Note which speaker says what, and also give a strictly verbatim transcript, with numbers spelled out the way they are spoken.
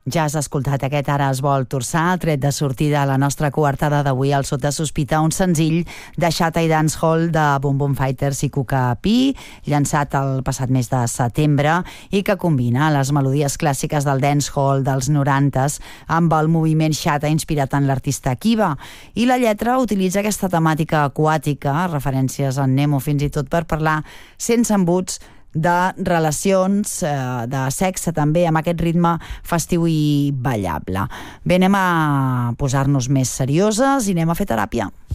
Speaker 1: Ja has escoltat aquest Ara es vol torçar, tret de sortida a la nostra coartada d'avui al Sota Sospita, un senzill de Xata i Dancehall de Boom Boom Fighters i Cuca Pi, llançat el passat mes de setembre i que combina les melodies clàssiques del dancehall dels norantes amb el moviment Xata inspirat en l'artista Kiva. I la lletra utilitza aquesta temàtica aquàtica, referències en Nemo fins i tot, per parlar sense embuts de relacions, de sexe també, amb aquest ritme festiu i ballable. Bé, anem a posar-nos més serioses i anem a fer teràpia.